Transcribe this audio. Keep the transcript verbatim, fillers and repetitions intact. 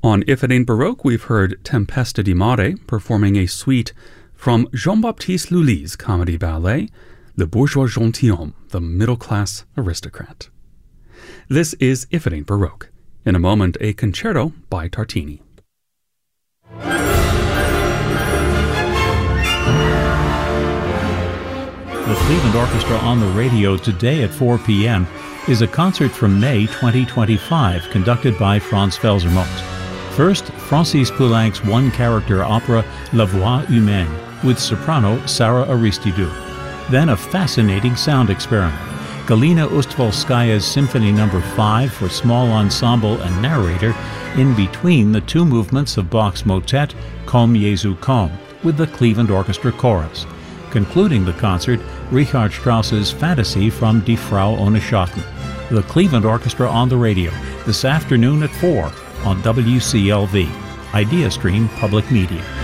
On If It Ain't Baroque, we've heard Tempesta di Mare performing a suite from Jean-Baptiste Lully's comedy ballet, Le Bourgeois Gentilhomme, the middle-class aristocrat. This is If It Ain't Baroque. In a moment, a concerto by Tartini. The Cleveland Orchestra on the radio today at four p.m. is a concert from May twenty twenty-five conducted by Franz Felser-Mote. First, Francis Poulenc's one-character opera La Voix Humaine with soprano Sarah Aristidou. Then a fascinating sound experiment. Galina Ustvolskaya's Symphony Number five for small ensemble and narrator in between the two movements of Bach's motet Komm Jesu komm with the Cleveland Orchestra Chorus. Concluding the concert, Richard Strauss's Fantasy from Die Frau ohne Schatten. The Cleveland Orchestra on the radio this afternoon at four on W C L V, IdeaStream Public Media.